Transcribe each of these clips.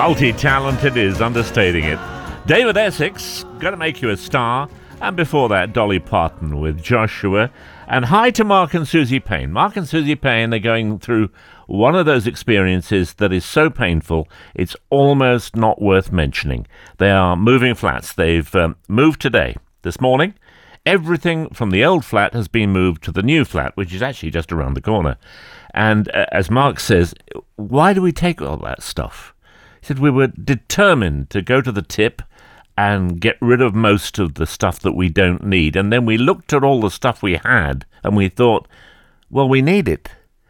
Multi-talented is understating it. David Essex, Gonna Make You a Star, and before that, Dolly Parton with Joshua. And hi to Mark and Susie Payne. Mark and Susie Payne are going through one of those experiences that is so painful, it's almost not worth mentioning. They are moving flats. They've moved today, this morning. Everything from the old flat has been moved to the new flat, which is actually just around the corner. And as Mark says, why do we take all that stuff? He said we were determined to go to the tip and get rid of most of the stuff that we don't need. And then we looked at all the stuff we had and we thought, well, we need it.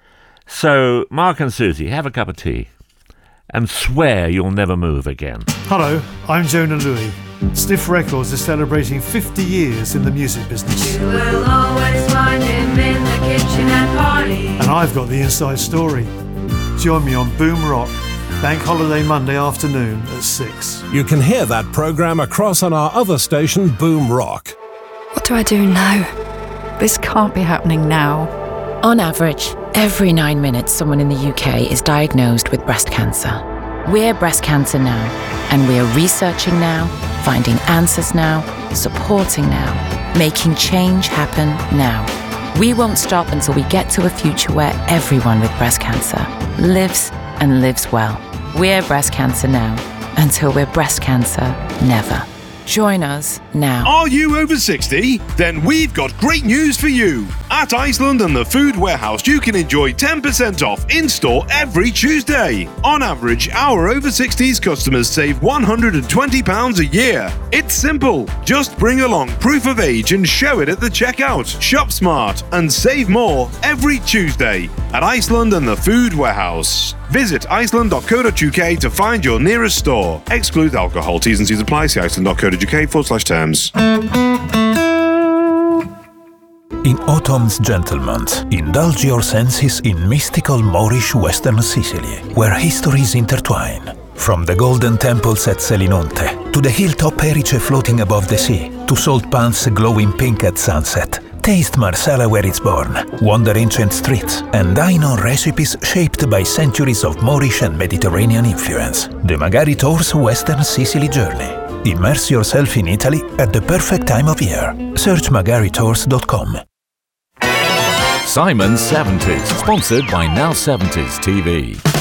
So, Mark and Susie, have a cup of tea and swear you'll never move again. Hello, I'm Jonah Louie. Stiff Records is celebrating 50 years in the music business. You will always find him in the kitchen at party. And I've got the inside story. Join me on Boom Rock, Bank Holiday Monday afternoon at 6. You can hear that programme across on our other station, Boom Rock. What do I do now? This can't be happening now. On average, every 9 minutes someone in the UK is diagnosed with breast cancer. We're Breast Cancer Now, and we're researching now, finding answers now, supporting now, making change happen now. We won't stop until we get to a future where everyone with breast cancer lives and lives well. We're Breast Cancer Now, until we're breast cancer never. Join us now. Are you over 60? Then we've got great news for you. At Iceland and the Food Warehouse, you can enjoy 10% off in-store every Tuesday. On average, our over 60s customers save £120 a year. It's simple. Just bring along proof of age and show it at the checkout. Shop smart and save more every Tuesday at Iceland and the Food Warehouse. Visit iceland.co.uk to find your nearest store. Exclude alcohol. T's and C's apply. See iceland.co.uk/terms. In autumn's Gentleman's, indulge your senses in mystical Moorish Western Sicily, where histories intertwine. From the golden temples at Selinunte, to the hilltop Erice floating above the sea, to salt pans glowing pink at sunset. Taste Marsala where it's born, wander ancient streets, and dine on recipes shaped by centuries of Moorish and Mediterranean influence. The Magari Tours Western Sicily Journey. Immerse yourself in Italy at the perfect time of year. Search magaritours.com. Simon's 70s, sponsored by Now 70s TV.